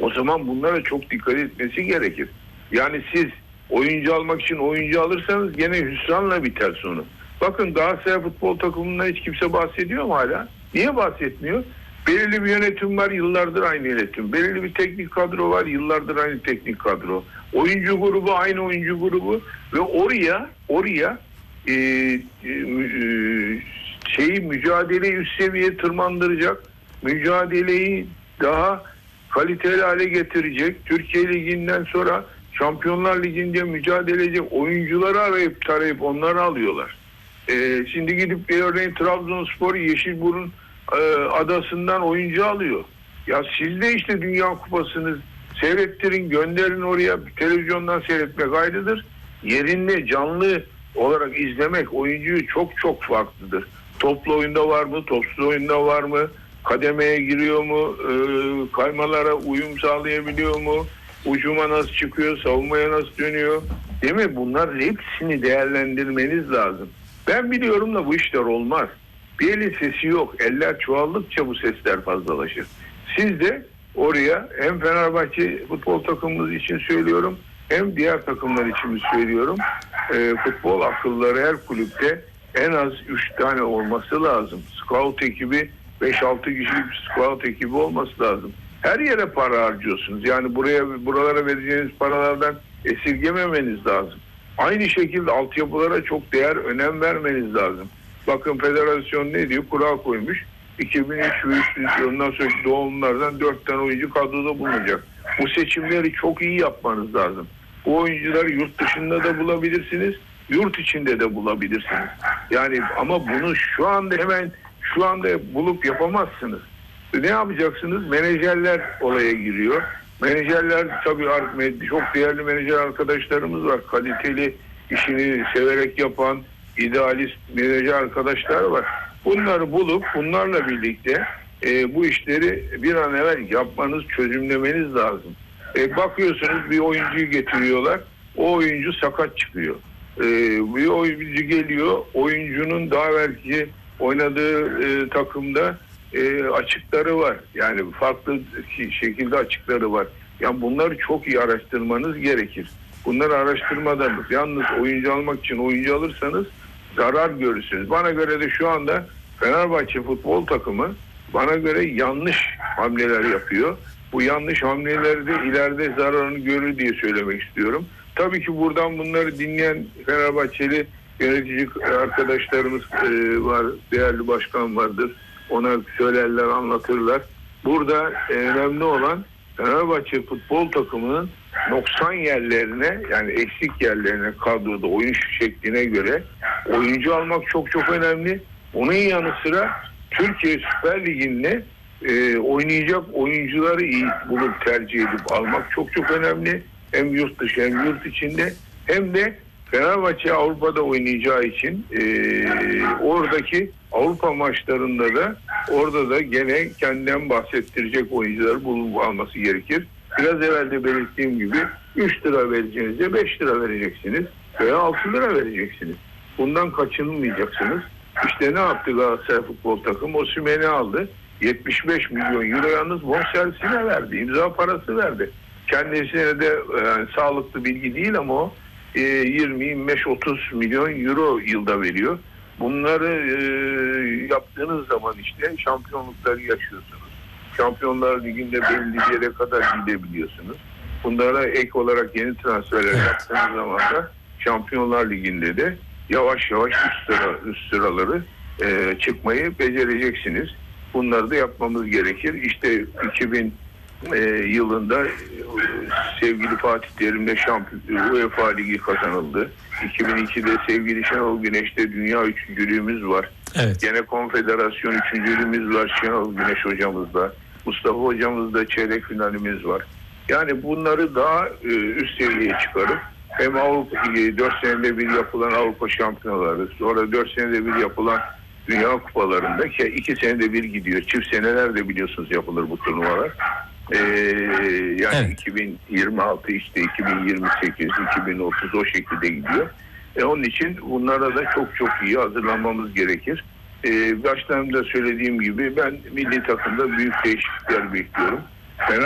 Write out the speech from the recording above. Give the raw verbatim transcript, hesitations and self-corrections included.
O zaman bunlara çok dikkat etmesi gerekir. Yani siz oyuncu almak için oyuncu alırsanız gene hüsranla biter sonu. Bakın Galatasaray futbol takımından hiç kimse bahsediyor mu hala? Niye bahsetmiyor? Belirli bir yönetim var, yıllardır aynı yönetim. Belirli bir teknik kadro var, yıllardır aynı teknik kadro. Oyuncu grubu aynı oyuncu grubu ve oraya oraya e, e, şeyi mücadeleyi üst seviyeye tırmandıracak, mücadeleyi daha kaliteli hale getirecek, Türkiye Ligi'nden sonra Şampiyonlar Ligi'nde mücadele edecek oyuncuları arayıp tarayıp onları alıyorlar. Ee, şimdi gidip bir örneğin Trabzonspor Yeşilburun e, adasından oyuncu alıyor. Ya siz de işte Dünya Kupası'nı seyrettirin, gönderin oraya, televizyondan seyretmek ayrıdır. Yerinde canlı olarak izlemek oyuncuyu çok çok farklıdır. Toplu oyunda var mı, topsuz oyunda var mı, kademeye giriyor mu, e, kaymalara uyum sağlayabiliyor mu, ucuma nasıl çıkıyor, savunmaya nasıl dönüyor, değil mi? Bunlar hepsini değerlendirmeniz lazım. Ben biliyorum da bu işler olmaz. Bir elin sesi yok. Eller çoğaldıkça bu sesler fazlalaşır. Siz de oraya hem Fenerbahçe futbol takımımız için söylüyorum, hem diğer takımlar için söylüyorum. E, futbol akılları her kulüpte en az üç tane olması lazım. Scout ekibi beş altı kişilik bir scout ekibi olması lazım. Her yere para harcıyorsunuz. Yani buraya buralara vereceğiniz paralardan esirgememeniz lazım. Aynı şekilde altyapılara çok değer, önem vermeniz lazım. Bakın federasyon ne diyor? Kural koymuş. iki bin üç ve üç yılından sonraki doğumlardan dört tane oyuncu kadroda bulunacak. Bu seçimleri çok iyi yapmanız lazım. Bu oyuncuları yurt dışında da bulabilirsiniz, yurt içinde de bulabilirsiniz. Yani ama bunu şu anda hemen şu anda bulup yapamazsınız. Ne yapacaksınız? Menajerler olaya giriyor. Menajerler tabii çok değerli menajer arkadaşlarımız var. Kaliteli, işini severek yapan, idealist menajer arkadaşlar var. Bunları bulup bunlarla birlikte e, bu işleri bir an evvel yapmanız, çözümlemeniz lazım. E, bakıyorsunuz bir oyuncuyu getiriyorlar. O oyuncu sakat çıkıyor. E, bir oyuncu geliyor. Oyuncunun daha belki oynadığı e, takımda e, açıkları var. Yani farklı şekilde açıkları var. Yani bunları çok iyi araştırmanız gerekir. Bunları araştırmadan yalnız oyuncu almak için oyuncu alırsanız zarar görürsünüz. Bana göre de şu anda Fenerbahçe futbol takımı bana göre yanlış hamleler yapıyor. Bu yanlış hamleleri de ileride zararını görür diye söylemek istiyorum. Tabii ki buradan bunları dinleyen Fenerbahçeli yönetici arkadaşlarımız e, var, değerli başkan vardır. Ona söylerler, anlatırlar. Burada e, önemli olan Fenerbahçe futbol takımının noksan yerlerine, yani eksik yerlerine, kadroda oyun şekline göre oyuncu almak çok çok önemli. Onun yanı sıra Türkiye Süper Ligi'nde e, oynayacak oyuncuları iyi bulup tercih edip almak çok çok önemli. Hem yurt dışı hem yurt içinde, hem de Fenerbahçe Avrupa'da oynayacağı için e, oradaki Avrupa maçlarında da orada da gene kendinden bahsettirecek oyuncuları bulup alması gerekir. Biraz evvel de belirttiğim gibi üç lira vereceğinizde beş lira vereceksiniz veya altı lira vereceksiniz. Bundan kaçınmayacaksınız. İşte ne yaptı Galatasaray futbol takımı? Osimhen'i aldı. yetmiş beş milyon euro yalnız bonservisine verdi. İmza parası verdi. Kendisine de yani, sağlıklı bilgi değil ama o e, yirmi yirmi beş otuz milyon euro yılda veriyor. Bunları e, yaptığınız zaman işte şampiyonlukları yaşıyorsunuz. Şampiyonlar Ligi'nde belli bir yere kadar gidebiliyorsunuz. Bunlara ek olarak yeni transferler yaptığınız zaman da Şampiyonlar Ligi'nde de yavaş yavaş üst, sıra, üst sıraları e, çıkmayı becereceksiniz. Bunları da yapmamız gerekir. İşte iki bin e, yılında e, sevgili Fatih Terim'le şampiyon UEFA Ligi kazanıldı. iki bin ikide sevgili Şenol Güneş'te dünya üçüncülüğümüz var. Evet. Gene konfederasyon üçüncülüğümüz var Şenol Güneş hocamızla. Mustafa hocamızla çeyrek finalimiz var. Yani bunları daha e, üst seviyeye çıkarıp hem Avrupa dört senede bir yapılan Avrupa şampiyonaları, sonra dört senede bir yapılan Dünya Kupalarında ki iki senede bir gidiyor. Çift senelerde biliyorsunuz yapılır bu turnuvalar. Ee, yani evet. iki bin yirmi altı işte iki bin yirmi sekiz, iki bin otuz o şekilde gidiyor. E onun için bunlara da çok çok iyi hazırlanmamız gerekir. Ee, baştan da söylediğim gibi ben milli takımda büyük değişiklikler bekliyorum.